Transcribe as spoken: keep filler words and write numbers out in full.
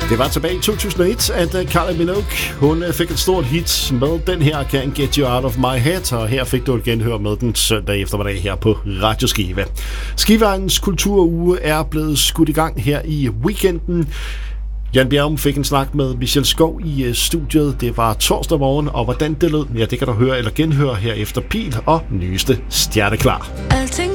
Det var tilbage i to tusind og et, at Kylie Minogue hun fik et stort hit med den her Can't Get You Out of My Head, og her fik du et genhør med den søndag eftermiddag her på Radio Skive. Skiveegnens kulturuge er blevet skudt i gang her i weekenden. Jan Bjerrum fik en snak med Michelle Skov i studiet. Det var torsdag morgen, og hvordan det lød, ja, det kan du høre eller genhøre her efter Pil og nyeste Stjerneklar. Alting